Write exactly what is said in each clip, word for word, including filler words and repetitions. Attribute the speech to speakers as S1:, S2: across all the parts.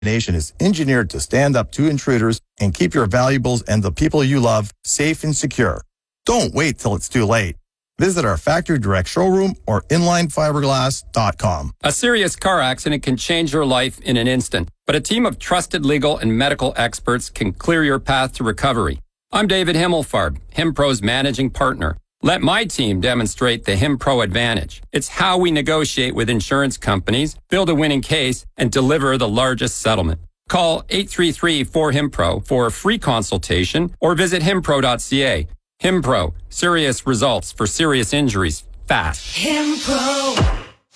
S1: Nation is engineered to stand up to intruders and keep your valuables and the people you love safe and secure. Don't wait till it's too late. Visit our factory direct showroom or inline fiberglass dot com.
S2: A serious car accident can change your life in an instant, but a team of trusted legal and medical experts can clear your path to recovery. I'm David Himmelfarb, HimPro's managing partner. Let my team demonstrate the HimPro advantage. It's how we negotiate with insurance companies, build a winning case, and deliver the largest settlement. Call eight three three, four, HIMPRO for a free consultation or visit himpro dot c a. HimPro, serious results for serious injuries, fast.
S3: HimPro.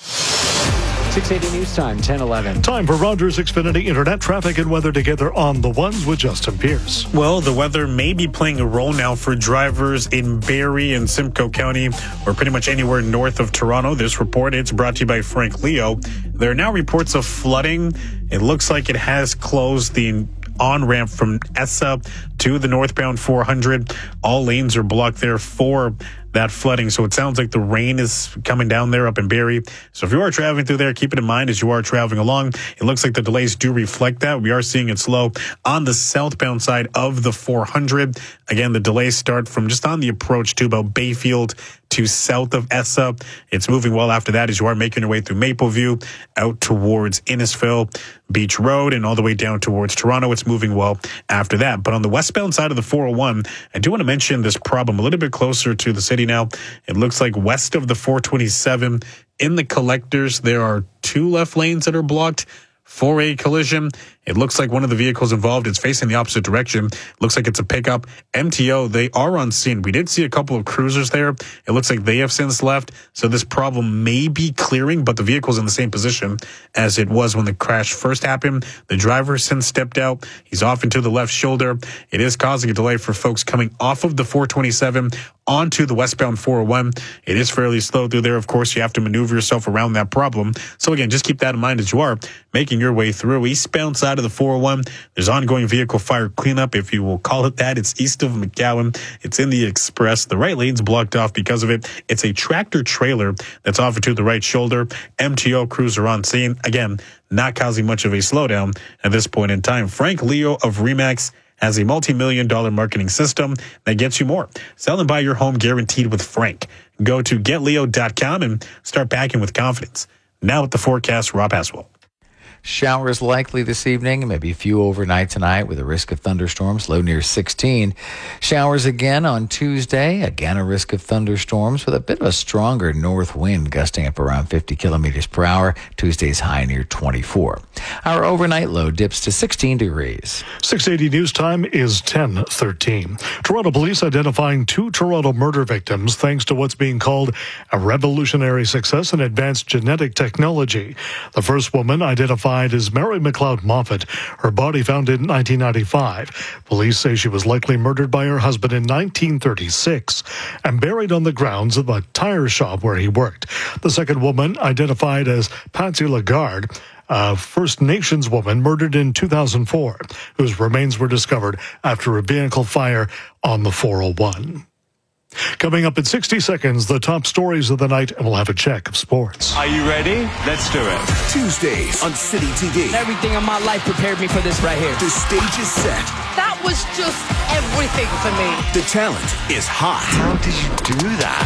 S4: six eighty News Time, ten eleven.
S5: Time for Rogers Xfinity Internet traffic and weather together on the ones with Justin Pierce.
S6: Well, the weather may be playing a role now for drivers in Barrie and Simcoe County, or pretty much anywhere north of Toronto. This report, it's brought to you by Frank Leo. There are now reports of flooding. It looks like it has closed the on-ramp from Essa to the northbound four hundred. All lanes are blocked there for that flooding. So it sounds like the rain is coming down there up in Barrie. So if you are traveling through there, keep it in mind as you are traveling along. It looks like the delays do reflect that. We are seeing it slow on the southbound side of the four hundred. Again, the delays start from just on the approach to about Bayfield to south of Essa. It's moving well after that as you are making your way through Mapleview out towards Innisfil, Beach Road, and all the way down towards Toronto. It's moving well after that. But on the westbound side of the four oh one, I do want to mention this problem a little bit closer to the city now. It looks like west of the four twenty-seven in the collectors, there are two left lanes that are blocked for a collision. It looks like one of the vehicles involved is facing the opposite direction. Looks like it's a pickup. M T O, they are on scene. We did see a couple of cruisers there. It looks like they have since left. So this problem may be clearing, but the vehicle's in the same position as it was when the crash first happened. The driver since stepped out. He's off into the left shoulder. It is causing a delay for folks coming off of the four twenty-seven onto the westbound four oh one. It is fairly slow through there. Of course, you have to maneuver yourself around that problem. So again, just keep that in mind as you are making your way through. Eastbound side of the four oh one, there's ongoing vehicle fire cleanup, if you will call it that. It's east of McGowan. It's in the express. The right lane's blocked off because of it. It's a tractor trailer that's off to the right shoulder. M T O crews are on scene. Again, not causing much of a slowdown at this point in time. Frank Leo of Remax has a multi-million dollar marketing system that gets you more. Sell and buy your home guaranteed with Frank. Go to get leo dot com and start packing with confidence. Now with the forecast, Rob Haswell.
S4: Showers likely this evening, maybe a few overnight tonight with a risk of thunderstorms, low near sixteen. Showers again on Tuesday, again a risk of thunderstorms with a bit of a stronger north wind gusting up around fifty kilometers per hour. Tuesday's high near twenty-four. Our overnight low dips to sixteen degrees.
S5: six eighty News Time is ten thirteen. Toronto police identifying two Toronto murder victims thanks to what's being called a revolutionary success in advanced genetic technology. The first woman identified as Mary McLeod Moffat. Her body found in nineteen ninety-five. Police say she was likely murdered by her husband in nineteen thirty-six and buried on the grounds of the tire shop where he worked. The second woman, identified as Patsy Lagarde, a First Nations woman murdered in two thousand four, whose remains were discovered after a vehicle fire on the four oh one. Coming up in sixty seconds, the top stories of the night, and we'll have a check of sports.
S7: Are you ready? Let's do it.
S8: Tuesdays on City T V.
S3: Everything in my life prepared me for this right here.
S8: The stage is set.
S3: That was just everything for me.
S8: The talent is hot.
S7: How did you do that?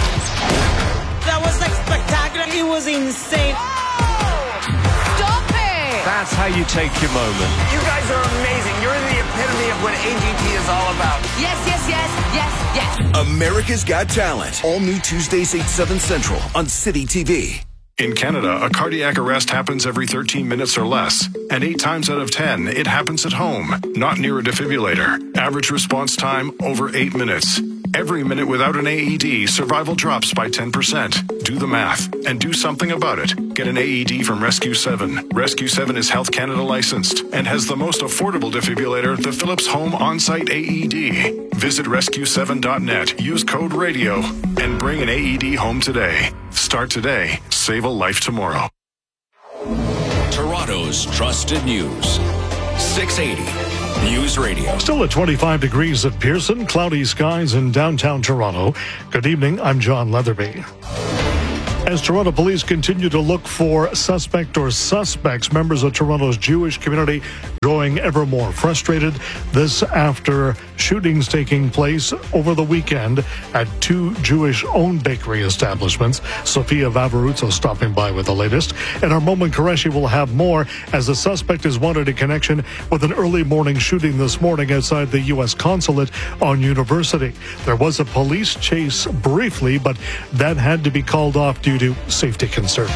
S3: That was like spectacular. It was insane. Stop it!
S7: That's how you take your moment.
S9: You guys are amazing. You're the epitome of what A G T is all about.
S3: Yes, yes, yes, yes, yes.
S8: America's Got Talent. All new Tuesdays, eight, seven Central on City T V.
S10: In Canada, a cardiac arrest happens every thirteen minutes or less, and eight times out of ten, it happens at home, not near a defibrillator. Average response time, over eight minutes. Every minute without an A E D, survival drops by ten percent. Do the math and do something about it. Get an A E D from Rescue seven. Rescue seven is Health Canada licensed and has the most affordable defibrillator, the Philips Home On-Site A E D. Visit rescue seven dot net, use code RADIO, and bring an A E D home today. Start today. Save a life tomorrow.
S11: Toronto's trusted news. six eighty News Radio.
S5: Still at twenty-five degrees at Pearson, cloudy skies in downtown Toronto. Good evening, I'm John Leatherby. As Toronto police continue to look for suspect or suspects, members of Toronto's Jewish community growing ever more frustrated. This after shootings taking place over the weekend at two Jewish-owned bakery establishments. Sophia Vavaruzzo stopping by with the latest. And our Armand Qureshi will have more as the suspect is wanted in connection with an early morning shooting this morning outside the U S consulate on University. There was a police chase briefly, but that had to be called off due to safety concerns.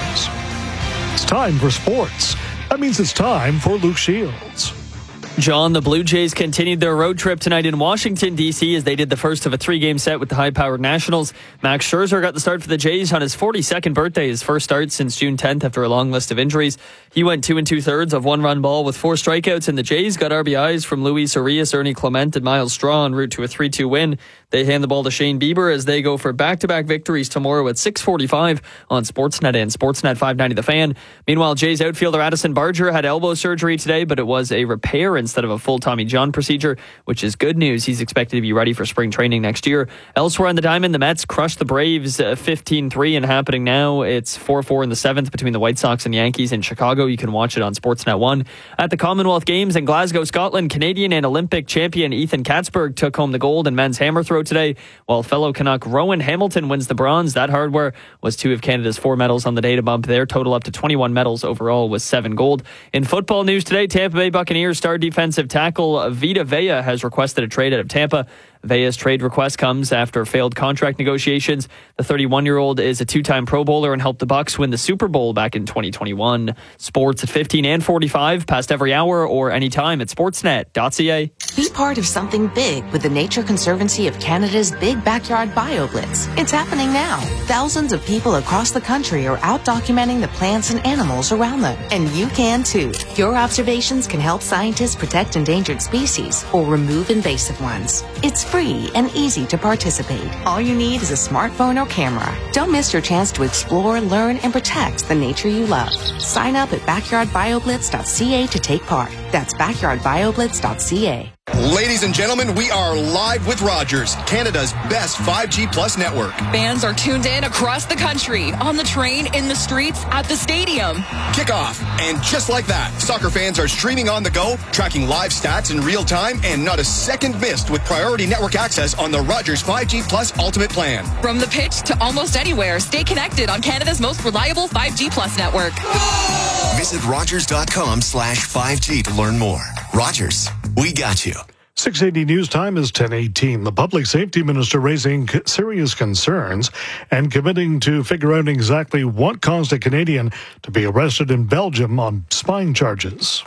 S5: It's time for sports. That means it's time for Luke Shields.
S12: John, the Blue Jays continued their road trip tonight in Washington, D C as they did the first of a three-game set with the high-powered Nationals. Max Scherzer got the start for the Jays on his forty-second birthday, his first start since June tenth after a long list of injuries. He went two and two-thirds of one-run ball with four strikeouts, and the Jays got R B Is from Luis Urias, Ernie Clement, and Miles Straw en route to a three two win. They hand the ball to Shane Bieber as they go for back-to-back victories tomorrow at six forty-five on Sportsnet and Sportsnet five ninety The Fan. Meanwhile, Jays outfielder Addison Barger had elbow surgery today, but it was a repair instead of a full Tommy John procedure, which is good news. He's expected to be ready for spring training next year. Elsewhere on the diamond, the Mets crushed the Braves fifteen three, and happening now, it's four four in the seventh between the White Sox and Yankees in Chicago. You can watch it on Sportsnet one. At the Commonwealth Games in Glasgow, Scotland, Canadian and Olympic champion Ethan Katzberg took home the gold in men's hammer throw today, while fellow Canuck Rowan Hamilton wins the bronze. That hardware was two of Canada's four medals on the day to bump their total up to twenty-one medals overall with seven gold. In football news today, Tampa Bay Buccaneers star defensive tackle Vita Vea has requested a trade out of Tampa. Vea's trade request comes after failed contract negotiations. The thirty-one-year-old is a two-time Pro Bowler and helped the Bucs win the Super Bowl back in twenty twenty-one. Sports at fifteen and forty-five, past every hour or anytime at sportsnet dot c a.
S13: Be part of something big with the Nature Conservancy of Canada's Big Backyard BioBlitz. It's happening now. Thousands of people across the country are out documenting the plants and animals around them. And you can too. Your observations can help scientists protect endangered species or remove invasive ones. It's free and easy to participate. All you need is a smartphone or camera. Don't miss your chance to explore, learn, and protect the nature you love. Sign up at backyard bio blitz dot c a to take part. That's backyard bio blitz dot c a.
S14: Ladies and gentlemen, we are live with Rogers, Canada's best five G Plus network.
S15: Fans are tuned in across the country, on the train, in the streets, at the stadium.
S14: Kickoff. And just like that, soccer fans are streaming on the go, tracking live stats in real time, and not a second missed with priority network access on the Rogers five G Plus Ultimate Plan.
S15: From the pitch to almost anywhere, stay connected on Canada's most reliable five G Plus network.
S11: Visit Rogers.com slash 5G to learn more. Rogers, we got you.
S5: six eighty News Time is ten eighteen. The public safety minister raising serious concerns and committing to figure out exactly what caused a Canadian to be arrested in Belgium on spying charges.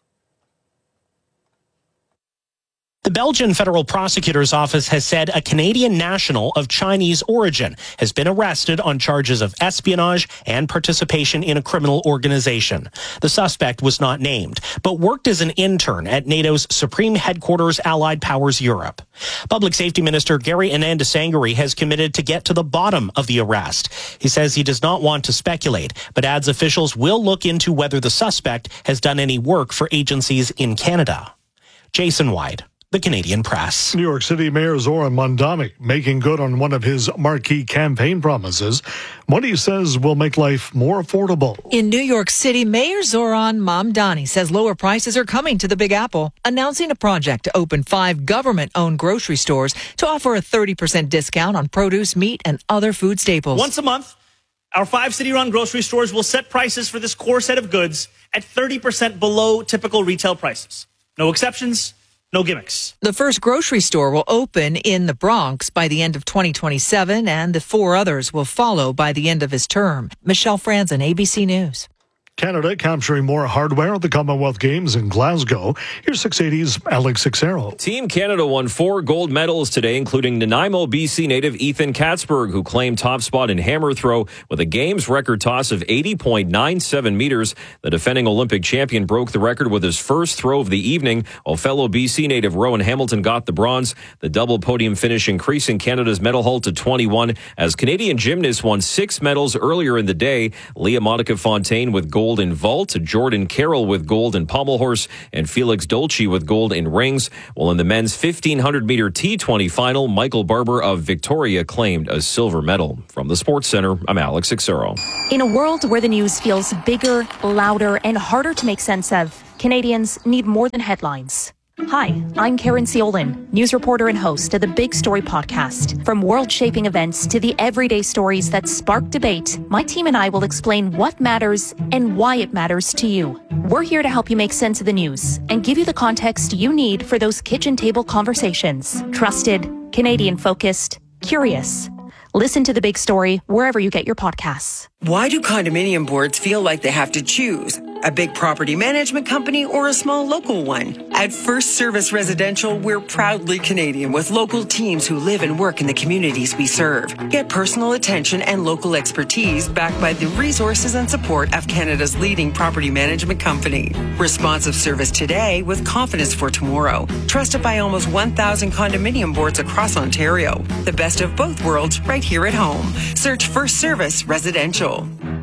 S16: The Belgian Federal Prosecutor's Office has said a Canadian national of Chinese origin has been arrested on charges of espionage and participation in a criminal organization. The suspect was not named, but worked as an intern at NATO's Supreme Headquarters Allied Powers Europe. Public Safety Minister Gary Anandasangari has committed to get to the bottom of the arrest. He says he does not want to speculate, but adds officials will look into whether the suspect has done any work for agencies in Canada. Jason White, The Canadian Press.
S5: New York City Mayor Zoran Mondani making good on one of his marquee campaign promises, what he says will make life more affordable.
S17: In New York City, Mayor Zoran Mamdani says lower prices are coming to the Big Apple, announcing a project to open five government-owned grocery stores to offer a thirty percent discount on produce, meat, and other food staples.
S18: Once a month, our five city-run grocery stores will set prices for this core set of goods at thirty percent below typical retail prices. No exceptions. No gimmicks.
S17: The first grocery store will open in the Bronx by the end of twenty twenty-seven, and the four others will follow by the end of his term. Michelle Franzen, A B C News.
S5: Canada capturing more hardware at the Commonwealth Games in Glasgow. Here's six eighty's Alex Sixero.
S19: Team Canada won four gold medals today, including Nanaimo, B C native Ethan Katzberg, who claimed top spot in hammer throw with a games record toss of eighty point nine seven meters. The defending Olympic champion broke the record with his first throw of the evening, while fellow B C native Rowan Hamilton got the bronze. The double podium finish increasing Canada's medal haul to twenty-one, as Canadian gymnasts won six medals earlier in the day. Leah Monica Fontaine with gold gold in vault, Jordan Carroll with gold in pommel horse, and Felix Dolce with gold in rings. While in the men's fifteen hundred meter T twenty final, Michael Barber of Victoria claimed a silver medal. From the Sports Center, I'm Alex Ixero.
S20: In a world where the news feels bigger, louder, and harder to make sense of, Canadians need more than headlines. Hi, I'm Karen Ciolin, news reporter and host of the Big Story podcast. From world-shaping events to the everyday stories that spark debate, my team and I will explain what matters and why it matters to you. We're here to help you make sense of the news and give you the context you need for those kitchen table conversations. Trusted, Canadian-focused, curious. Listen to The Big Story wherever you get your podcasts.
S21: Why do condominium boards feel like they have to choose? A big property management company or a small local one? At First Service Residential, we're proudly Canadian with local teams who live and work in the communities we serve. Get personal attention and local expertise backed by the resources and support of Canada's leading property management company. Responsive service today with confidence for tomorrow. Trusted by almost one thousand condominium boards across Ontario. The best of both worlds right here at home. Search First Service Residential.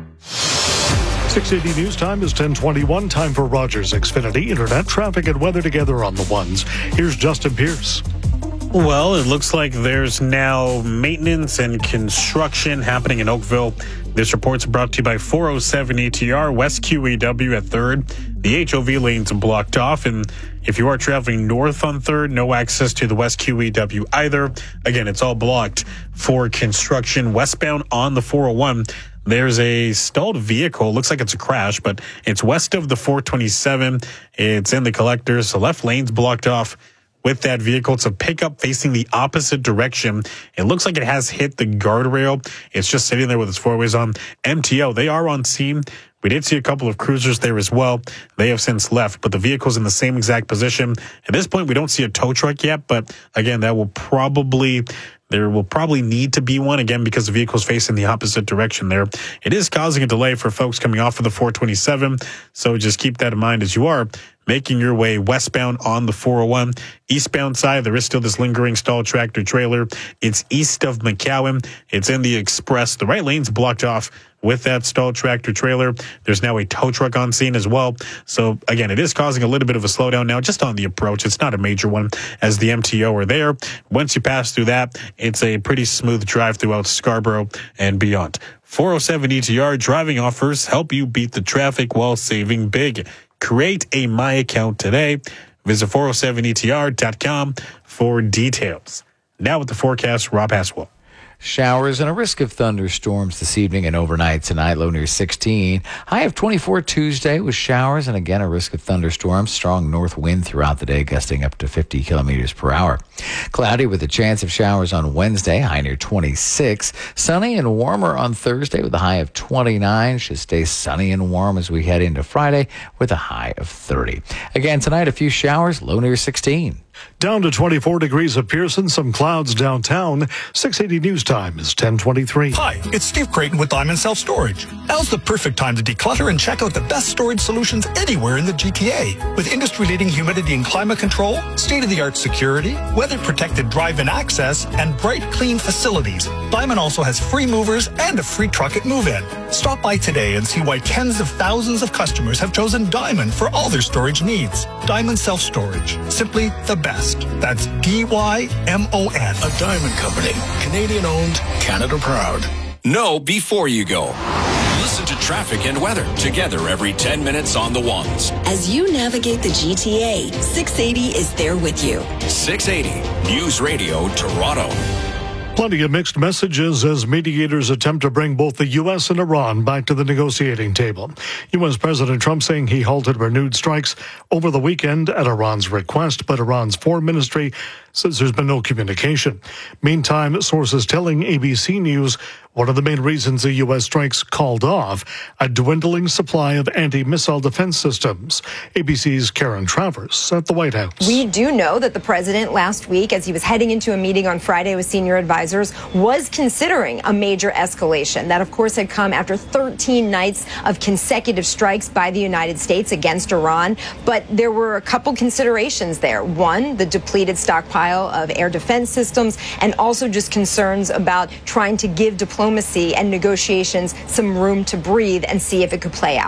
S5: six eighty News Time is ten twenty-one. Time for Rogers Xfinity Internet traffic and weather together on the ones. Here's Justin Pierce.
S6: Well, it looks like there's now maintenance and construction happening in Oakville. This report's brought to you by four oh seven E T R, West Q E W at third. The H O V lane's blocked off, and if you are traveling north on third, no access to the West Q E W either. Again, it's all blocked for construction. Westbound on the four oh one, there's a stalled vehicle. Looks like it's a crash, but it's west of the four twenty-seven. It's in the collectors. The left lane's blocked off with that vehicle. It's a pickup facing the opposite direction. It looks like it has hit the guardrail. It's just sitting there with its four ways on. M T O, they are on scene. We did see a couple of cruisers there as well. They have since left, but the vehicle's in the same exact position. At this point, we don't see a tow truck yet, but again, that will probably... There will probably need to be one, again, because the vehicle's facing the opposite direction there. It is causing a delay for folks coming off of the four twenty-seven, so just keep that in mind as you are making your way westbound on the four oh one. Eastbound side, there is still this lingering stalled tractor trailer. It's east of McCowan. It's in the express. The right lane's blocked off with that stalled tractor trailer. There's now a tow truck on scene as well. So again, it is causing a little bit of a slowdown now just on the approach. It's not a major one as the M T O are there. Once you pass through that, it's a pretty smooth drive throughout Scarborough and beyond. four oh seven E T R driving offers help you beat the traffic while saving big. Create a My Account today. Visit four oh seven E T R dot com for details. Now with the forecast, Rob Haswell.
S4: Showers and a risk of thunderstorms this evening and overnight tonight, low near sixteen. High of twenty-four Tuesday with showers and again a risk of thunderstorms. Strong north wind throughout the day, gusting up to fifty kilometers per hour. Cloudy with a chance of showers on Wednesday, high near twenty-six. Sunny and warmer on Thursday with a high of twenty-nine. Should stay sunny and warm as we head into Friday with a high of thirty. Again tonight, a few showers, low near sixteen.
S5: Down to twenty-four degrees at Pearson, some clouds downtown. six eighty News Time is ten twenty-three.
S22: Hi, it's Steve Creighton with Diamond Self Storage. Now's the perfect time to declutter and check out the best storage solutions anywhere in the G T A. With industry-leading humidity and climate control, state-of-the-art security, weather-protected drive-in access, and bright, clean facilities, Diamond also has free movers and a free truck at move-in. Stop by today and see why tens of thousands of customers have chosen Diamond for all their storage needs. Diamond Self Storage. Simply the best. That's D Y M O N.
S8: A Diamond Company. Canadian owned, Canada proud.
S23: Know before you go. Listen to traffic and weather together every ten minutes on the ones.
S24: As you navigate the G T A, six eighty is there with you.
S23: six eighty News Radio Toronto.
S5: Plenty of mixed messages as mediators attempt to bring both the U S and Iran back to the negotiating table. U S President Trump saying he halted renewed strikes over the weekend at Iran's request, but Iran's foreign ministry says there's been no communication. Meantime, sources telling A B C News one of the main reasons the U S strikes called off, a dwindling supply of anti-missile defense systems. A B C's Karen Travers at the White House.
S25: We do know that the president last week, as he was heading into a meeting on Friday with senior advisors, was considering a major escalation. That, of course, had come after thirteen nights of consecutive strikes by the United States against Iran. But there were a couple considerations there. One, the depleted stockpile of air defense systems, and also just concerns about trying to give diplomacy and negotiations some room to breathe and see if it could play out.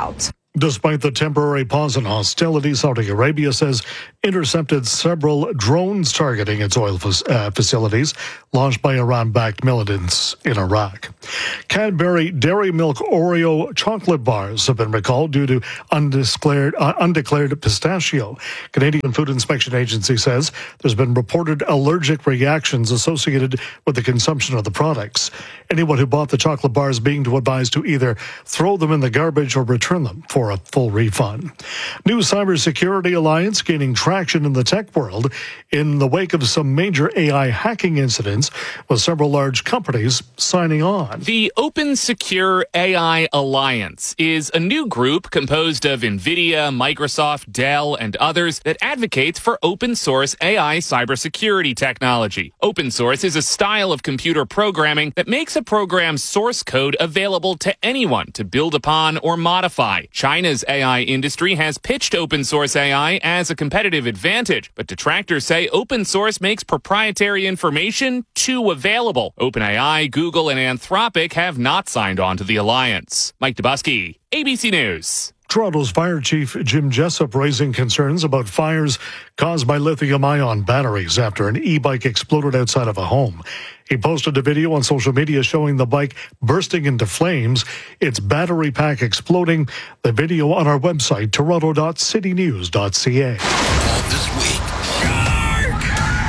S5: Despite the temporary pause in hostilities, Saudi Arabia says intercepted several drones targeting its oil uh, facilities launched by Iran-backed militants in Iraq. Cadbury Dairy Milk Oreo chocolate bars have been recalled due to undeclared, uh, undeclared pistachio. Canadian Food Inspection Agency says there's been reported allergic reactions associated with the consumption of the products. Anyone who bought the chocolate bars being advised to either throw them in the garbage or return them for a full refund. New cybersecurity alliance gaining traction in the tech world in the wake of some major A I hacking incidents, with several large companies signing on.
S1: The Open Secure A I Alliance is a new group composed of NVIDIA, Microsoft, Dell, and others that advocates for open source A I cybersecurity technology. Open source is a style of computer programming that makes a program's source code available to anyone to build upon or modify. China's A I industry has pitched open source A I as a competitive advantage, but detractors say open source makes proprietary information too available. OpenAI, Google, and Anthropic have not signed on to the alliance. Mike Dubusky, A B C News.
S5: Toronto's Fire Chief Jim Jessup raising concerns about fires caused by lithium-ion batteries after an e-bike exploded outside of a home. He posted a video on social media showing the bike bursting into flames, its battery pack exploding. The video on our website, toronto dot city news dot c a.
S2: All this week, Shark!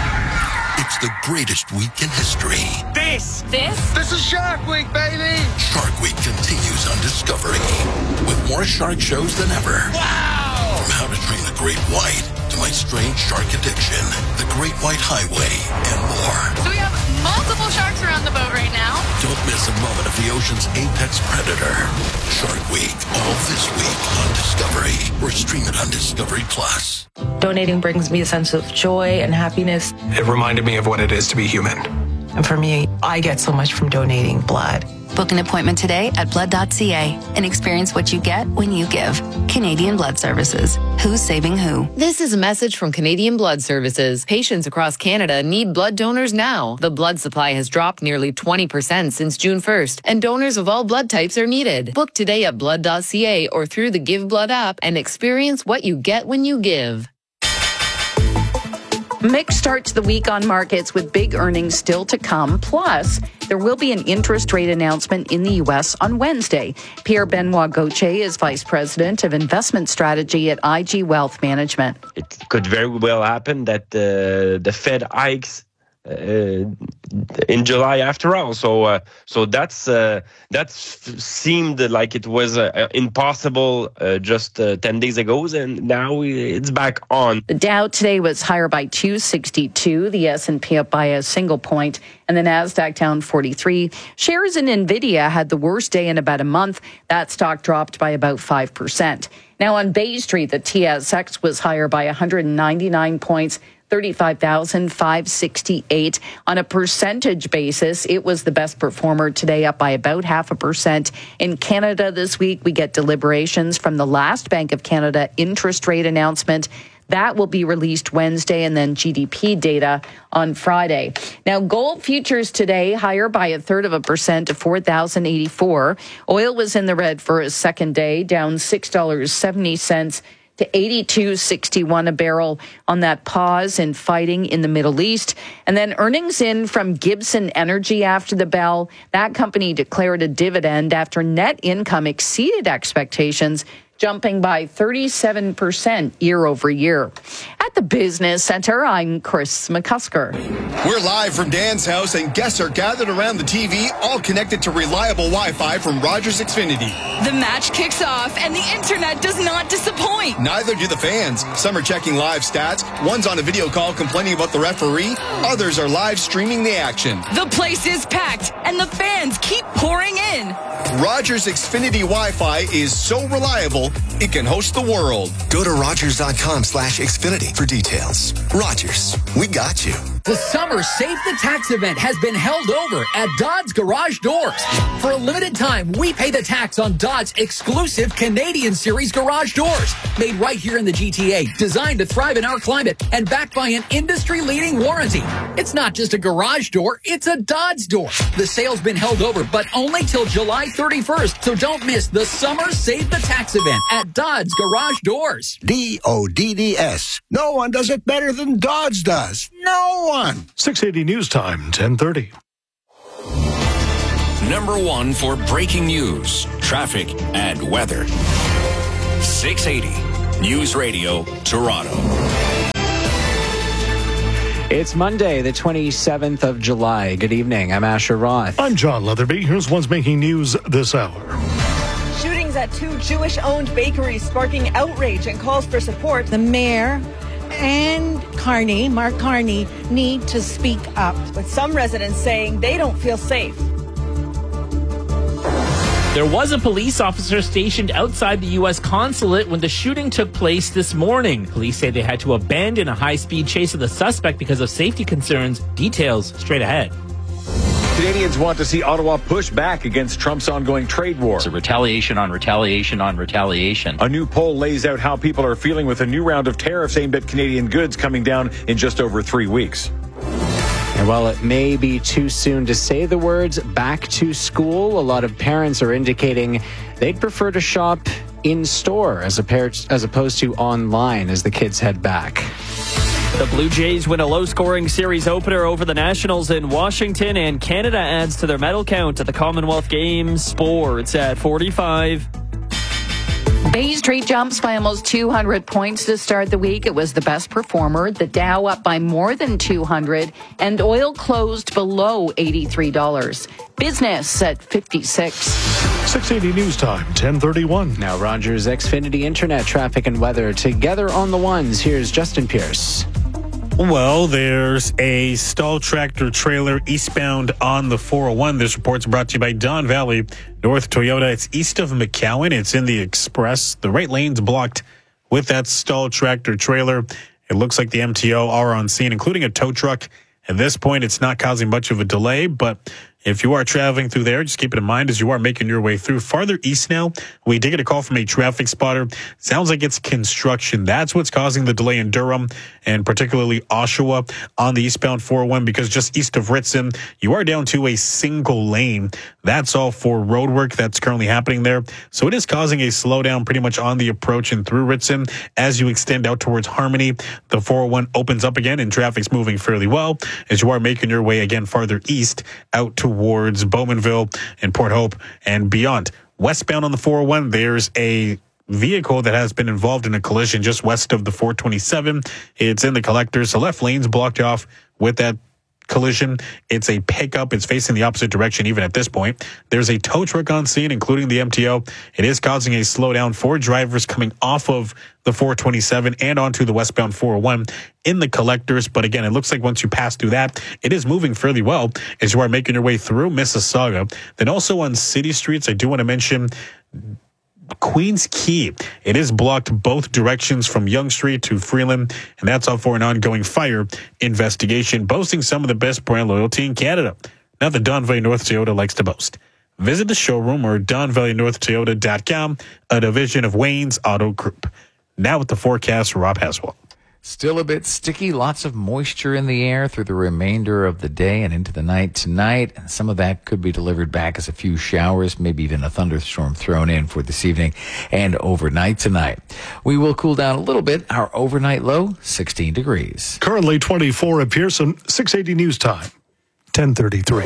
S2: It's the greatest week in history.
S3: This! This? This is Shark Week, baby!
S2: Shark Week continues on Discovery with more shark shows than ever.
S3: Wow!
S2: From How to Train the Great White to My Strange Shark Addiction, The Great White Highway, and more.
S3: So we have multiple sharks around the boat right now.
S2: Don't miss a moment of the ocean's apex predator. Shark Week, all this week on Discovery, or stream it on Discovery Plus.
S7: Donating brings me a sense of joy and happiness.
S9: It reminded me of what it is to be human.
S7: And for me, I get so much from donating blood.
S26: Book an appointment today at blood dot c a and experience what you get when you give. Canadian Blood Services. Who's saving who?
S27: This is a message from Canadian Blood Services. Patients across Canada need blood donors now. The blood supply has dropped nearly twenty percent since June first, and donors of all blood types are needed. Book today at blood dot c a or through the Give Blood app and experience what you get when you give.
S28: Mixed start to the week on markets with big earnings still to come. Plus, there will be an interest rate announcement in the U S on Wednesday. Pierre-Benoit Gauthier is Vice President of Investment Strategy at I G Wealth Management.
S29: It could very well happen that uh, the Fed hikes Uh, in July after all, so uh, so that's uh, that seemed like it was uh, impossible uh, just uh, ten days ago, and now it's back on.
S28: The Dow today was higher by two sixty-two, the S and P up by a single point, and the Nasdaq down forty-three. Shares in NVIDIA had the worst day in about a month. That stock dropped by about five percent. Now on Bay Street, the T S X was higher by one hundred ninety-nine points. thirty-five thousand five hundred sixty-eight. On a percentage basis, it was the best performer today, up by about half a percent. In Canada this week, we get deliberations from the last Bank of Canada interest rate announcement. That will be released Wednesday, and then G D P data on Friday. Now, gold futures today higher by a third of a percent to four thousand eighty-four. Oil was in the red for a second day, down six dollars and seventy cents to eighty-two sixty-one a barrel on that pause in fighting in the Middle East. And then earnings in from Gibson Energy after the bell. That company declared a dividend after net income exceeded expectations, jumping by thirty-seven percent year over year. At the Business Center, I'm Chris McCusker.
S14: We're live from Dan's house, and guests are gathered around the T V, all connected to reliable Wi-Fi from Rogers Xfinity.
S15: The match kicks off, and the internet does not disappoint.
S14: Neither do the fans. Some are checking live stats. One's on a video call complaining about the referee. Others are live streaming the action.
S15: The place is packed, and the fans keep pouring in.
S14: Rogers Xfinity Wi-Fi is so reliable, it can host the world.
S11: Go to rogers dot com slash Xfinity for for details. Rogers, we got you.
S10: The Summer Save the Tax event has been held over at Dodds Garage Doors. For a limited time, we pay the tax on Dodds exclusive Canadian Series garage doors. Made right here in the G T A, designed to thrive in our climate, and backed by an industry-leading warranty. It's not just a garage door, it's a Dodds door. The sale's been held over, but only till July thirty-first, so don't miss the Summer Save the Tax event at Dodds Garage Doors.
S12: D O D D S. No one does it better than Dodds does. No one.
S5: six eighty News Time, ten thirty.
S23: Number one for breaking news, traffic, and weather. six eighty News Radio, Toronto.
S13: It's Monday, the twenty-seventh of July. Good evening. I'm Asher Roth.
S5: I'm John Leatherby. Here's what's making news this hour.
S16: Shootings at two Jewish-owned bakeries sparking outrage and calls for support.
S17: The mayor and Carney, Mark Carney, need to speak up.
S16: With some residents saying they don't feel safe.
S18: There was a police officer stationed outside the U S consulate when the shooting took place this morning. Police say they had to abandon a high-speed chase of the suspect because of safety concerns. Details straight ahead.
S19: Canadians want to see Ottawa push back against Trump's ongoing trade war.
S20: It's a retaliation on retaliation on retaliation.
S19: A new poll lays out how people are feeling with a new round of tariffs aimed at Canadian goods coming down in just over three weeks.
S13: And while it may be too soon to say the words back to school, a lot of parents are indicating they'd prefer to shop in store as, a pair, as opposed to online as the kids head back.
S21: The Blue Jays win a low-scoring series opener over the Nationals in Washington, and Canada adds to their medal count at the Commonwealth Games. Sports at forty-five.
S28: Bay Street jumps by almost two hundred points to start the week. It was the best performer. The Dow up by more than two hundred, and oil closed below eighty-three dollars. Business at fifty-six.
S5: six eighty News Time, ten thirty-one.
S13: Now Rogers Xfinity Internet traffic and weather together on the ones. Here's Justin Pierce.
S6: Well, there's a stalled tractor trailer eastbound on the four oh one. This report's brought to you by Don Valley North Toyota. It's east of McCowan. It's in the express. The right lane's blocked with that stalled tractor trailer. It looks like the M T O are on scene, including a tow truck. At this point, it's not causing much of a delay, but if you are traveling through there, just keep it in mind as you are making your way through. Farther east now, we did get a call from a traffic spotter. Sounds like it's construction. That's what's causing the delay in Durham and particularly Oshawa on the eastbound four oh one, because just east of Ritson, you are down to a single lane. That's all for road work that's currently happening there. So it is causing a slowdown pretty much on the approach and through Ritson. As you extend out towards Harmony, the four oh one opens up again and traffic's moving fairly well as you are making your way again farther east out to towards Bowmanville and Port Hope and beyond. Westbound on the four oh one, there's a vehicle that has been involved in a collision just west of the four twenty-seven. It's in the collectors. The left lane's blocked off with that collision. It's a pickup. It's facing the opposite direction even at this point. There's a tow truck on scene, including the M T O. It is causing a slowdown for drivers coming off of the four twenty-seven and onto the westbound four oh one in the collectors. But again, it looks like once you pass through that, it is moving fairly well as you are making your way through Mississauga. Then also on city streets, I do want to mention Queens Quay. It is blocked both directions from Yonge Street to Freeland, and that's all for an ongoing fire investigation, boasting some of the best brand loyalty in Canada. Now the Don Valley North Toyota likes to boast. Visit the showroom or don valley north toyota dot com, a division of Wayne's Auto Group. Now with the forecast, Rob Haswell.
S4: Still a bit sticky, lots of moisture in the air through the remainder of the day and into the night tonight. And some of that could be delivered back as a few showers, maybe even a thunderstorm thrown in for this evening and overnight tonight. We will cool down a little bit. Our overnight low, sixteen degrees.
S5: Currently twenty-four at Pearson, six eighty News Time, ten thirty-three.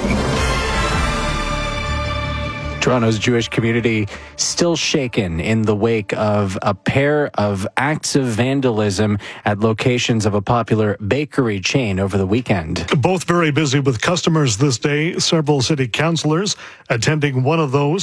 S13: Toronto's Jewish community still shaken in the wake of a pair of acts of vandalism at locations of a popular bakery chain over the weekend.
S5: Both very busy with customers this day. Several city councillors attending one of those.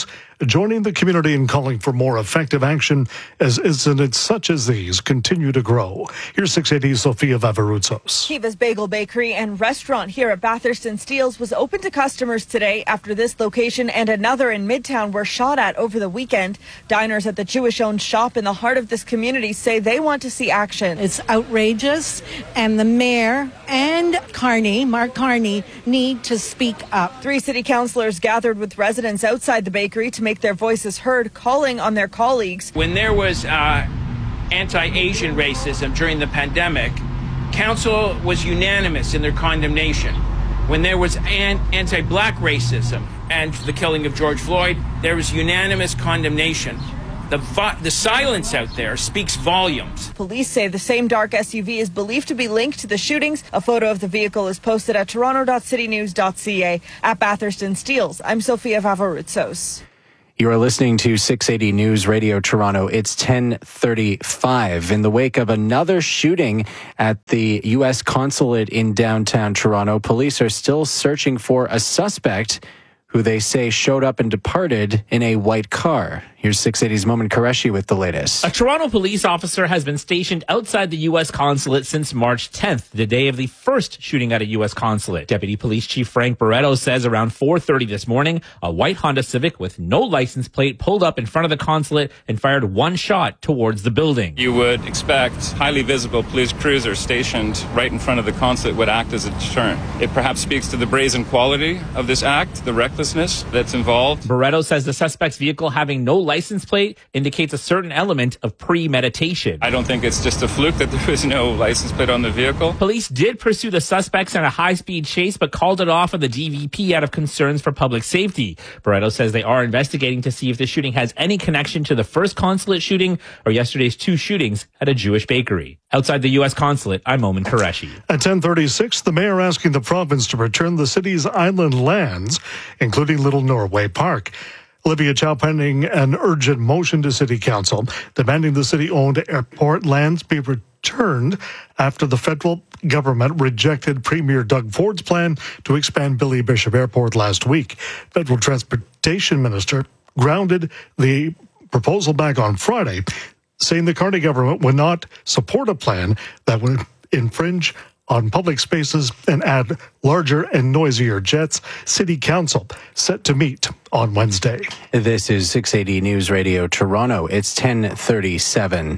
S5: joining the community in calling for more effective action as incidents such as these continue to grow. Here's six eighty's Sofia Vavarutsos.
S16: Kiva's Bagel Bakery and Restaurant here at Bathurst and Steeles was open to customers today after this location and another in Midtown were shot at over the weekend. Diners at the Jewish-owned shop in the heart of this community say they want to see action.
S17: It's outrageous, and the mayor and Carney, Mark Carney, need to speak up.
S16: Three city councillors gathered with residents outside the bakery to make their voices heard, calling on their colleagues.
S1: When there was uh, anti-Asian racism during the pandemic, council was unanimous in their condemnation. When there was an- anti-black racism and the killing of George Floyd, there was unanimous condemnation. The, vo- the silence out there speaks volumes.
S16: Police say the same dark S U V is believed to be linked to the shootings. A photo of the vehicle is posted at toronto dot city news dot c a. At Bathurst and Steeles, I'm Sofia Vavarutsos.
S13: You are listening to six eighty News Radio Toronto. It's ten thirty-five. In the wake of another shooting at the U S consulate in downtown Toronto, police are still searching for a suspect who they say showed up and departed in a white car. Here's six eighty's Momin Qureshi with the latest.
S18: A Toronto police officer has been stationed outside the U S consulate since March tenth, the day of the first shooting at a U S consulate. Deputy Police Chief Frank Barretto says around four thirty this morning, a white Honda Civic with no license plate pulled up in front of the consulate and fired one shot towards the building.
S2: You would expect highly visible police cruisers stationed right in front of the consulate would act as a deterrent. It perhaps speaks to the brazen quality of this act, the recklessness that's involved.
S18: Barretto says the suspect's vehicle having no license license plate indicates a certain element of premeditation.
S2: I don't think it's just a fluke that there was no license plate on the vehicle.
S18: Police did pursue the suspects in a high-speed chase, but called it off on the D V P out of concerns for public safety. Barretto says they are investigating to see if the shooting has any connection to the first consulate shooting or yesterday's two shootings at a Jewish bakery. Outside the U S consulate, I'm Momin Qureshi.
S5: At ten thirty-six, the mayor asking the province to return the city's island lands, including Little Norway Park. Olivia Chow pending an urgent motion to City Council demanding the city-owned airport lands be returned after the federal government rejected Premier Doug Ford's plan to expand Billy Bishop Airport last week. Federal Transportation Minister grounded the proposal back on Friday, saying the Carney government would not support a plan that would infringe on public spaces and add larger and noisier jets. City Council set to meet on Wednesday.
S13: This is six eighty News Radio Toronto. It's ten thirty-seven.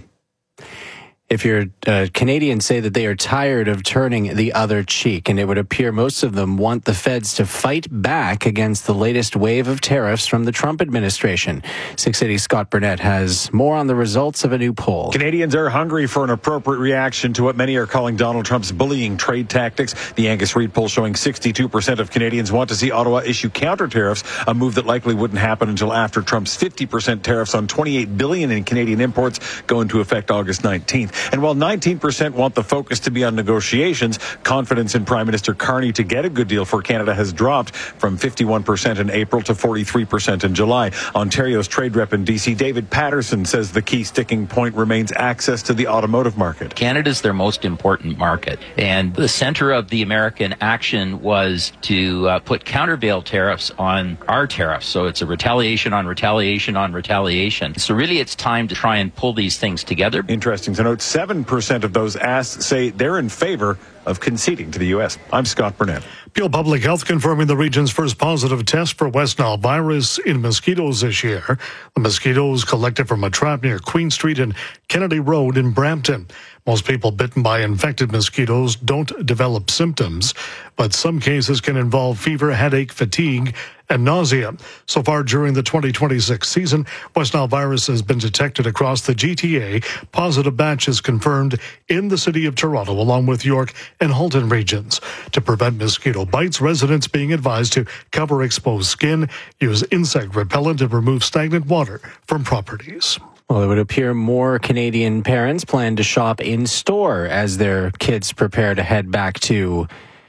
S13: If you're uh, Canadians say that they are tired of turning the other cheek, and it would appear most of them want the feds to fight back against the latest wave of tariffs from the Trump administration. six eighty Scott Burnett has more on the results of a new poll.
S19: Canadians are hungry for an appropriate reaction to what many are calling Donald Trump's bullying trade tactics. The Angus Reid poll showing sixty-two percent of Canadians want to see Ottawa issue counter tariffs, a move that likely wouldn't happen until after Trump's fifty percent tariffs on twenty-eight billion dollars in Canadian imports go into effect August nineteenth. And while nineteen percent want the focus to be on negotiations, confidence in Prime Minister Carney to get a good deal for Canada has dropped from fifty-one percent in April to forty-three percent in July. Ontario's trade rep in D C, David Patterson, says the key sticking point remains access to the automotive market.
S20: Canada's their most important market, and the center of the American action was to uh, put countervail tariffs on our tariffs. So it's a retaliation on retaliation on retaliation. So really it's time to try and pull these things together.
S19: Interesting to note, seven percent of those asked say they're in favor of conceding to the U S. I'm Scott Burnett.
S5: Peel Public Health confirming the region's first positive test for West Nile virus in mosquitoes this year. The mosquitoes collected from a trap near Queen Street and Kennedy Road in Brampton. Most people bitten by infected mosquitoes don't develop symptoms, but some cases can involve fever, headache, fatigue, and nausea. So far during the twenty twenty-six season, West Nile virus has been detected across the G T A. Positive batches confirmed in the city of Toronto, along with York and Halton regions. To prevent mosquito bites, residents being advised to cover exposed skin, use insect repellent, and remove stagnant water from properties.
S13: Well, it would appear more Canadian parents plan to shop in store as their kids prepare to head back to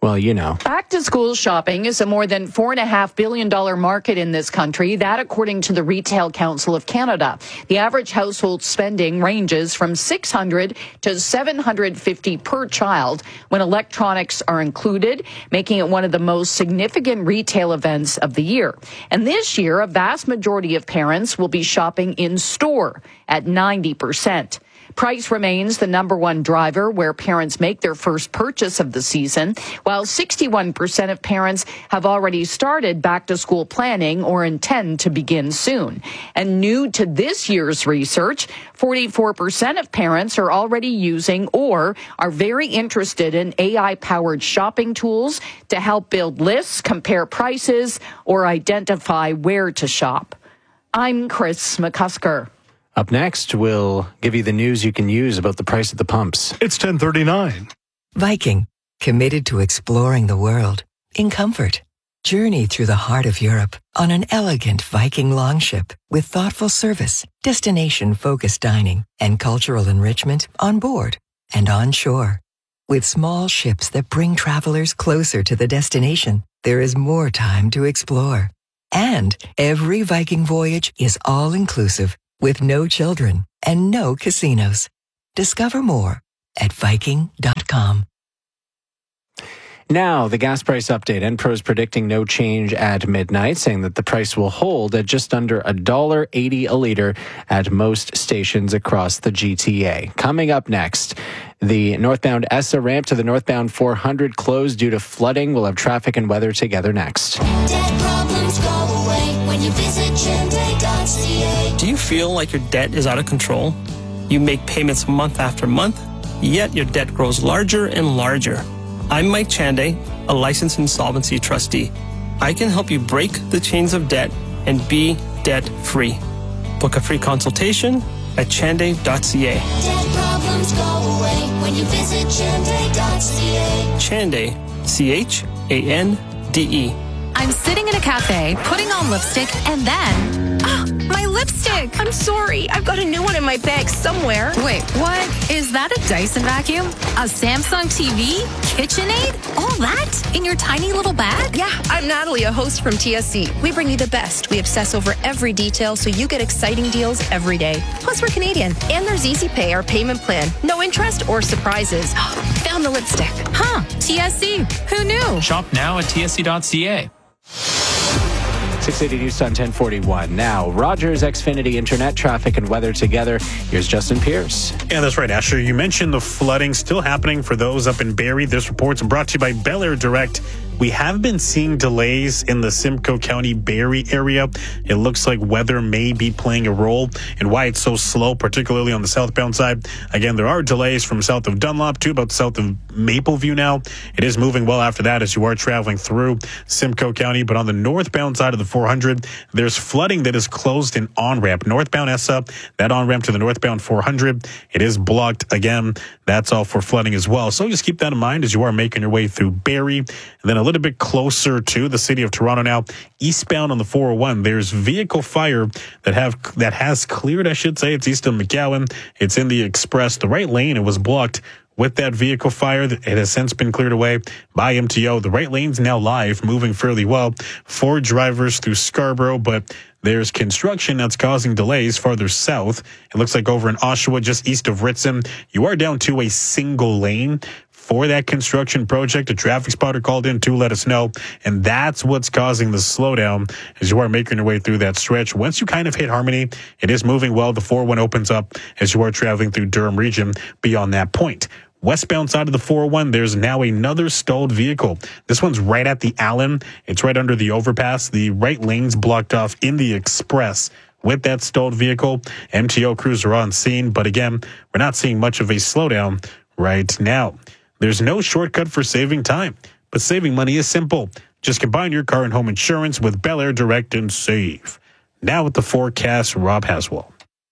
S13: Well, you know.
S28: Back to school shopping is a more than four point five billion dollars market in this country. That according to the Retail Council of Canada. The average household spending ranges from six hundred to seven hundred fifty per child when electronics are included, making it one of the most significant retail events of the year. And this year, a vast majority of parents will be shopping in store at ninety percent. Price remains the number one driver where parents make their first purchase of the season, while sixty-one percent of parents have already started back-to-school planning or intend to begin soon. And new to this year's research, forty-four percent of parents are already using or are very interested in A I-powered shopping tools to help build lists, compare prices, or identify where to shop. I'm Chris McCusker.
S13: Up next, we'll give you the news you can use about the price of the pumps.
S5: It's ten thirty-nine.
S3: Viking, committed to exploring the world in comfort. Journey through the heart of Europe on an elegant Viking longship with thoughtful service, destination-focused dining, and cultural enrichment on board and on shore. With small ships that bring travelers closer to the destination, there is more time to explore. And every Viking voyage is all-inclusive, with no children and no casinos. Discover more at Viking dot com.
S13: Now, the gas price update. Enpro's predicting no change at midnight, saying that the price will hold at just under one dollar eighty a litre at most stations across the G T A. Coming up next, the northbound E S S A ramp to the northbound four hundred closed due to flooding. We'll have traffic and weather together next.
S7: Debt problems go away when you visit Chende dot C A.
S8: Do you feel like your debt is out of control? You make payments month after month, yet your debt grows larger and larger. I'm Mike Chande, a licensed insolvency trustee. I can help you break the chains of debt and be debt-free. Book a free consultation at Chande dot C A.
S7: Debt problems go away when you visit Chende dot C A.
S8: Chande, C H A N D E.
S9: I'm sitting in a cafe, putting on lipstick, and then... Oh, my lipstick! I'm sorry. I've got a new one in my bag somewhere. Wait, what? Is that a Dyson vacuum? A Samsung T V? KitchenAid? All that? In your tiny little bag?
S22: Yeah, I'm Natalie, a host from T S C. We bring you the best. We obsess over every detail so you get exciting deals every day. Plus, we're Canadian. And there's Easy Pay, our payment plan. No interest or surprises. Found the lipstick.
S9: Huh, T S C. Who knew?
S24: Shop now at T S C dot C A.
S13: six eighty News Sun ten forty-one. Now, Rogers, Xfinity, internet, traffic, and weather together. Here's Justin Pierce.
S6: Yeah, that's right, Asher. You mentioned the flooding still happening for those up in Barrie. This report's brought to you by Bel Air Direct. We have been seeing delays in the Simcoe County Barrie area. It looks like weather may be playing a role in why it's so slow, particularly on the southbound side. Again, there are delays from south of Dunlop to about south of Mapleview now. It is moving well after that as you are traveling through Simcoe County. But on the northbound side of the four hundred, there's flooding that is closed in on-ramp. Northbound E S S A, that on-ramp to the northbound four hundred, it is blocked again. That's all for flooding as well. So just keep that in mind as you are making your way through Barrie. And then a little bit closer to the city of Toronto now, eastbound on the four oh one, there's vehicle fire that have that has cleared, I should say. It's east of McGowan. It's in the express. The right lane, it was blocked with that vehicle fire. It has since been cleared away by M T O. The right lane's now live, moving fairly well for drivers through Scarborough, but there's construction that's causing delays farther south. It looks like over in Oshawa, just east of Ritson, you are down to a single lane for that construction project. A traffic spotter called in to let us know, and that's what's causing the slowdown as you are making your way through that stretch. Once you kind of hit Harmony, it is moving well. The four oh one opens up as you are traveling through Durham region beyond that point. Westbound side of the four oh one, there's now another stalled vehicle. This one's right at the Allen. It's right under the overpass. The right lane's blocked off in the express with that stalled vehicle. M T O crews are on scene, but again, we're not seeing much of a slowdown right now. There's no shortcut for saving time, but saving money is simple. Just combine your car and home insurance with Bel Air Direct and save. Now with the forecast, Rob Haswell.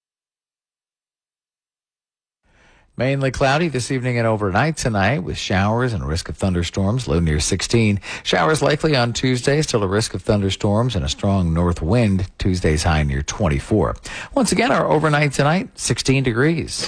S4: Mainly cloudy this evening and overnight tonight with showers and a risk of thunderstorms, low near sixteen. Showers likely on Tuesday, still a risk of thunderstorms and a strong north wind. Tuesday's high near twenty-four. Once again, our overnight tonight, sixteen degrees.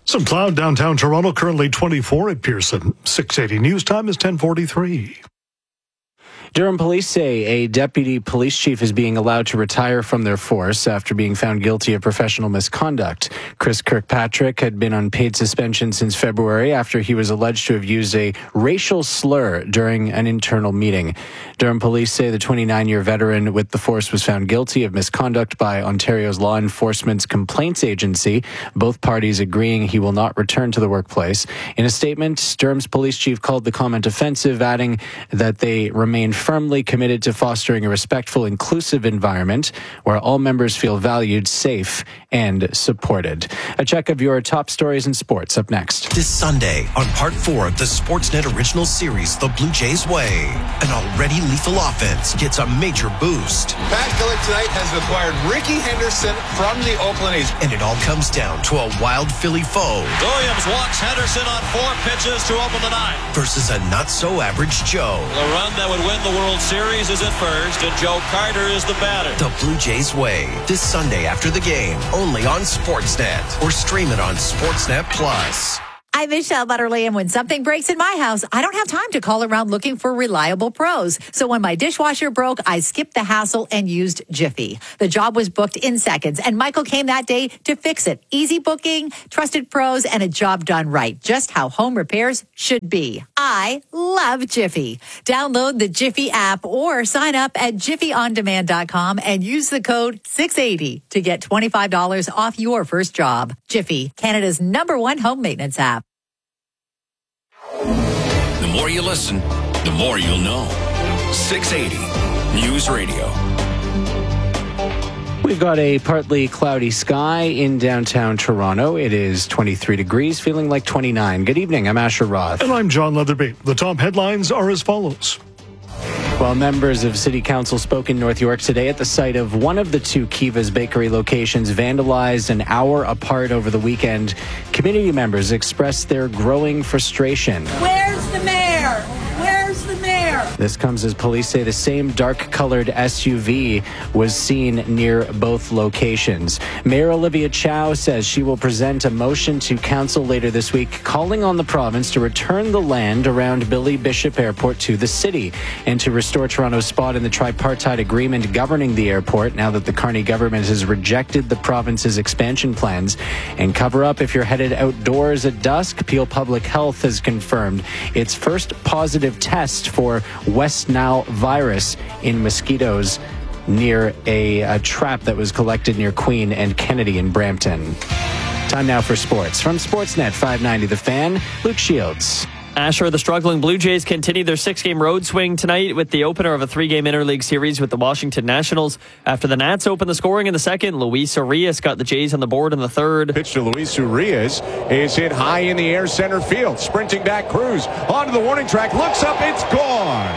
S5: Some cloud downtown Toronto, currently twenty-four at Pearson. six eighty News Time is ten forty-three.
S13: Durham police say a deputy police chief is being allowed to retire from their force after being found guilty of professional misconduct. Chris Kirkpatrick had been on paid suspension since February after he was alleged to have used a racial slur during an internal meeting. Durham police say the twenty-nine-year veteran with the force was found guilty of misconduct by Ontario's Law Enforcement's Complaints Agency, both parties agreeing he will not return to the workplace. In a statement, Durham's police chief called the comment offensive, adding that they remain firmly committed to fostering a respectful, inclusive environment where all members feel valued, safe, and supported. A check of your top stories in sports up next.
S10: This Sunday on part four of the Sportsnet original series, The Blue Jays Way, an already lethal offense gets a major boost.
S11: Pat Gillick tonight has acquired Ricky Henderson from the Oakland A's.
S10: And it all comes down to a wild Philly foe.
S12: Williams walks Henderson on four pitches to open the ninth.
S10: Versus a not-so-average Joe.
S12: The run that would win the World Series is at first, and Joe Carter is the batter.
S10: The Blue Jays Way, this Sunday after the game, only on Sportsnet, or stream it on Sportsnet Plus.
S14: I'm Michelle Butterly, and when something breaks in my house, I don't have time to call around looking for reliable pros. So when my dishwasher broke, I skipped the hassle and used Jiffy. The job was booked in seconds, and Michael came that day to fix it. Easy booking, trusted pros, and a job done right. Just how home repairs should be. I love Jiffy. Download the Jiffy app or sign up at jiffy on demand dot com and use the code six eighty to get twenty-five dollars off your first job. Jiffy, Canada's number one home maintenance app.
S23: The more you listen, the more you'll know. six eighty News Radio.
S13: We've got a partly cloudy sky in downtown Toronto. It is twenty-three degrees, feeling like twenty-nine. Good evening. I'm Asher Roth.
S5: And I'm John Leatherby. The top headlines are as follows.
S13: Well, members of City Council spoke in North York today at the site of one of the two Kiva's Bakery locations vandalized an hour apart over the weekend. Community members expressed their growing frustration.
S15: Where's the mayor? Where's the mayor?
S13: This comes as police say the same dark-colored S U V was seen near both locations. Mayor Olivia Chow says she will present a motion to council later this week calling on the province to return the land around Billy Bishop Airport to the city and to restore Toronto's spot in the tripartite agreement governing the airport now that the Carney government has rejected the province's expansion plans. And cover up if you're headed outdoors at dusk. Peel Public Health has confirmed its first positive test for West Nile virus in mosquitoes near a, a trap that was collected near Queen and Kennedy in Brampton. Time now for sports. From Sportsnet five ninety The Fan, Luke Shields.
S21: Asher, the struggling Blue Jays continue their six-game road swing tonight with the opener of a three-game interleague series with the Washington Nationals. After the Nats opened the scoring in the second, Luis Urias got the Jays on the board in the third.
S25: Pitch to Luis Urias is hit high in the air center field. Sprinting back, Cruz onto the warning track, looks up, it's gone.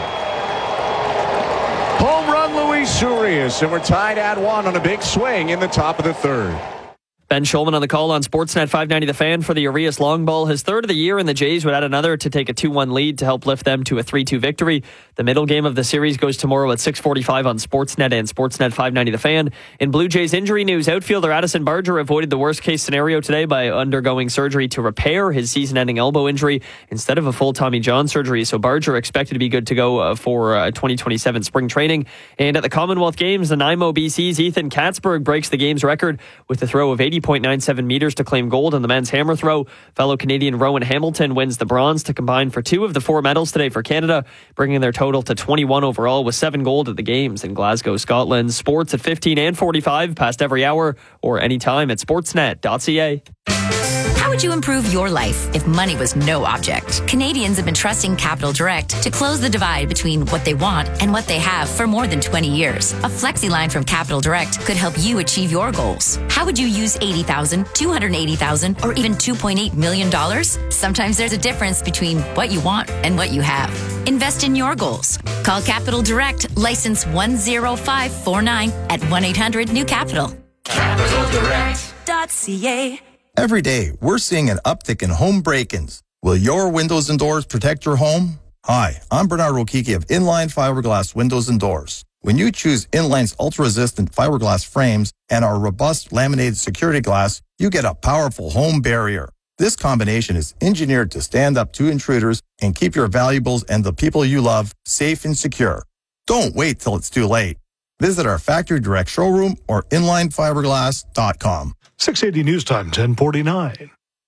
S25: Home run, Luis Urias, and we're tied at one on a big swing in the top of the third.
S21: Ben Schulman on the call on Sportsnet five ninety The Fan for the Urias long ball. His third of the year, and the Jays would add another to take a two one lead to help lift them to a three two victory. The middle game of the series goes tomorrow at six forty-five on Sportsnet and Sportsnet five ninety The Fan. In Blue Jays injury news, outfielder Addison Barger avoided the worst-case scenario today by undergoing surgery to repair his season-ending elbow injury instead of a full Tommy John surgery. So Barger expected to be good to go uh, for uh, twenty twenty-seven spring training. And at the Commonwealth Games, the Nanaimo B C's Ethan Katzberg breaks the game's record with a throw of eighty point nine seven meters to claim gold in the men's hammer throw. Fellow Canadian Rowan Hamilton wins the bronze to combine for two of the four medals today for Canada, bringing their total to twenty-one overall with seven gold at the Games in Glasgow, Scotland. Sports at fifteen and forty-five, past every hour or anytime at sportsnet dot c a.
S26: How would you improve your life if money was no object? Canadians have been trusting Capital Direct to close the divide between what they want and what they have for more than twenty years. A flexi line from Capital Direct could help you achieve your goals. How would you use eighty thousand dollars, two hundred eighty thousand dollars, or even two point eight million dollars? Sometimes there's a difference between what you want and what you have. Invest in your goals. Call Capital Direct, license one zero five four nine at one eight hundred new capital.
S27: capital direct dot c a.
S29: Every day, we're seeing an uptick in home break-ins. Will your windows and doors protect your home? Hi, I'm Bernard Rokiki of Inline Fiberglass Windows and Doors. When you choose Inline's ultra-resistant fiberglass frames and our robust laminated security glass, you get a powerful home barrier. This combination is engineered to stand up to intruders and keep your valuables and the people you love safe and secure. Don't wait till it's too late. Visit our factory direct showroom or inline fiberglass dot com.
S5: six eighty News Time, ten forty-nine.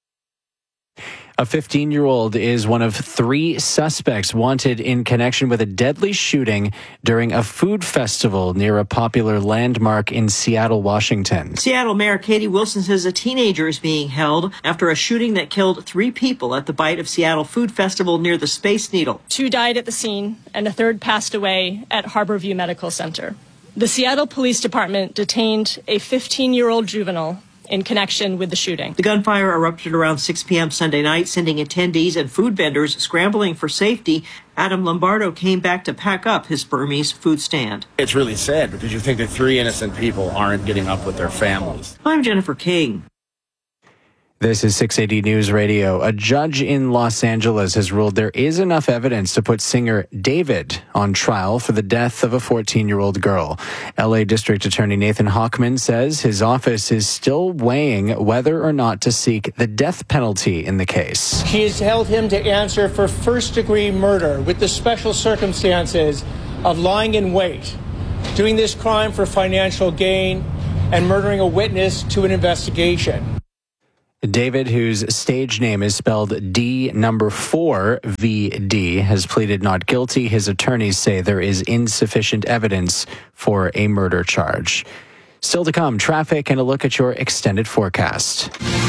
S13: A fifteen-year-old is one of three suspects wanted in connection with a deadly shooting during a food festival near a popular landmark in Seattle, Washington.
S1: Seattle Mayor Katie Wilson says a teenager is being held after a shooting that killed three people at the Bite of Seattle Food Festival near the Space Needle.
S2: Two died at the scene, and a third passed away at Harborview Medical Center. The Seattle Police Department detained a fifteen-year-old juvenile in connection with the shooting.
S1: The gunfire erupted around six p.m. Sunday night, sending attendees and food vendors scrambling for safety. Adam Lombardo came back to pack up his Burmese food stand.
S3: It's really sad because you think that three innocent people aren't getting up with their families.
S1: I'm Jennifer King.
S13: This is six eighty News Radio. A judge in Los Angeles has ruled there is enough evidence to put singer David on trial for the death of a fourteen-year-old girl. L A District Attorney Nathan Hochman says his office is still weighing whether or not to seek the death penalty in the case.
S16: She has held him to answer for first-degree murder with the special circumstances of lying in wait, doing this crime for financial gain, and murdering a witness to an investigation.
S13: David, whose stage name is spelled D number four V D, has pleaded not guilty. His attorneys say there is insufficient evidence for a murder charge. Still to come, traffic and a look at your extended forecast.